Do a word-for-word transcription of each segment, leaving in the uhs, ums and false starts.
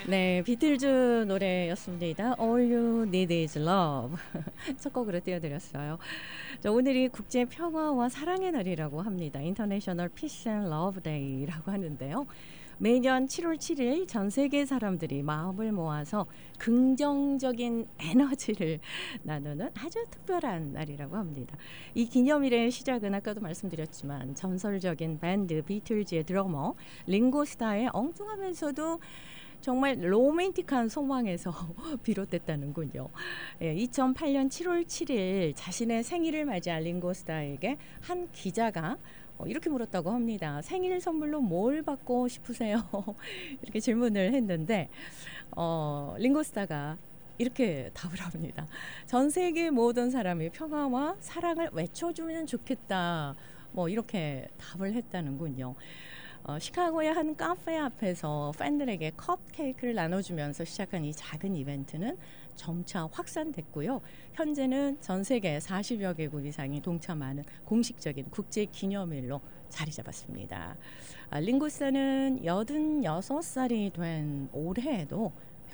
네, 비틀즈 노래였습니다. All You Need Is Love. 첫 곡으로 띄워드렸어요. 자, 오늘이 국제 평화와 사랑의 날이라고 합니다. International Peace and Love Day라고 하는데요. 매년 칠월 칠일 전 세계 사람들이 마음을 모아서 긍정적인 에너지를 나누는 아주 특별한 날이라고 합니다. 이 기념일의 시작은 아까도 말씀드렸지만 전설적인 밴드 비틀즈의 드러머 링고스타의 엉뚱하면서도 정말 로맨틱한 소망에서 비롯됐다는군요. 예, 이천팔년 칠월 칠일 자신의 생일을 맞이한 링고스타에게 한 기자가 어, 이렇게 물었다고 합니다. 생일 선물로 뭘 받고 싶으세요? 이렇게 질문을 했는데 어, 링고스타가 이렇게 답을 합니다. 전 세계 모든 사람이 평화와 사랑을 외쳐주면 좋겠다. 뭐 이렇게 답을 했다는군요. 어, 시카고의 한 카페 앞에서 팬들에게 컵케이크를 나눠주면서 시작한 이 작은 이벤트는 점차 확산됐고요. 현재는 전 세계 사십여 개국 이상이 동참하는 공식적인 국제 기념일로 자리 잡았습니다. 아, 링고스타는 여든여섯 살이 된 올해에도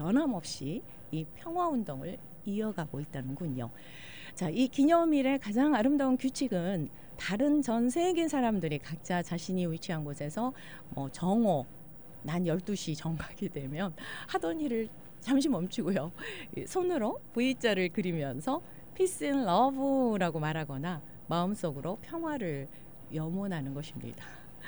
변함없이 이 평화운동을 이어가고 있다는군요. 자, 이 기념일의 가장 아름다운 규칙은 다른 전 세계 사람들이 각자 자신이 위치한 곳에서 뭐 정오, 난 열두 시 정각이 되면 하던 일을 잠시 멈추고요. 손으로 V자를 그리면서 Peace and Love라고 말하거나 마음속으로 평화를 염원하는 것입니다.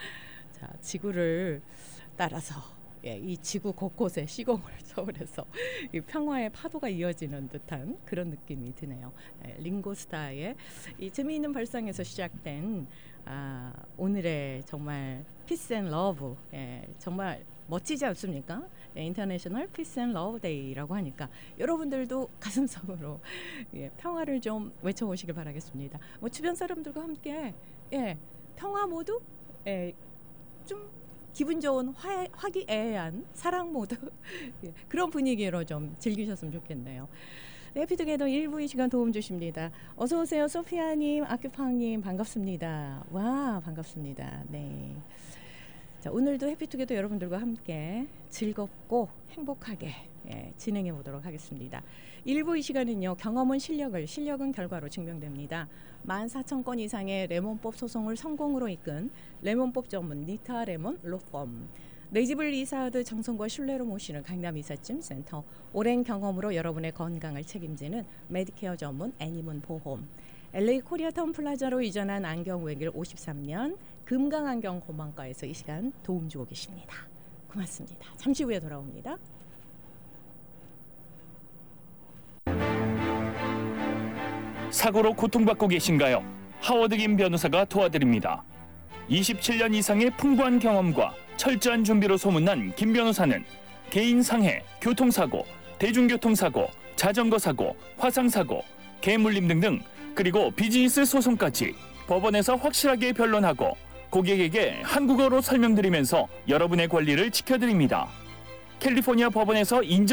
자, 지구를 따라서 예, 이 지구 곳곳에 시공을 서울에서 이 평화의 파도가 이어지는 듯한 그런 느낌이 드네요. 예, 링고스타의 이 재미있는 발상에서 시작된 아, 오늘의 정말 피스 앤 러브, 예, 정말 멋지지 않습니까? 예, 인터내셔널 피스 앤 러브 데이라고 하니까 여러분들도 가슴속으로 예, 평화를 좀 외쳐보시길 바라겠습니다. 뭐 주변 사람들과 함께 예, 평화 모두 예, 좀 기분 좋은 화, 화기애애한 사랑 모드 예, 그런 분위기로 좀 즐기셨으면 좋겠네요. 해피투게더 일부 이 시간 도움 주십니다. 어서 오세요, 소피아님, 아큐팡님 반갑습니다. 와, 반갑습니다. 네. 자, 오늘도 해피투게더 여러분들과 함께 즐겁고 행복하게 예, 진행해 보도록 하겠습니다. 일부 이 시간은요, 경험은 실력을, 실력은 결과로 증명됩니다. 만 사천 건 이상의 레몬법 소송을 성공으로 이끈 레몬법 전문 니타 레몬 로펌, 내 집을 이사하듯 정성과 신뢰로 모시는 강남 이삿짐 센터, 오랜 경험으로 여러분의 건강을 책임지는 메디케어 전문 애니문 보험, 엘에이 코리아타운 플라자로 이전한 안경 외길 오십삼 년 금강안경 고망과에서 이 시간 도움 주고 계십니다. 고맙습니다. 잠시 후에 돌아옵니다. 사고로 고통받고 계신가요? 하워드 김 변호사가 도와드립니다. 이십칠 년 이상의 풍부한 경험과 철저한 준비로 소문난 김 변호사는 개인 상해, 교통사고, 대중교통사고, 자전거 사고, 화상사고, 개물림 등등, 그리고 비즈니스 소송까지 법원에서 확실하게 변론하고 고객에게 한국어로 설명드리면서 여러분의 권리를 지켜드립니다. 캘리포니아 법원에서 인정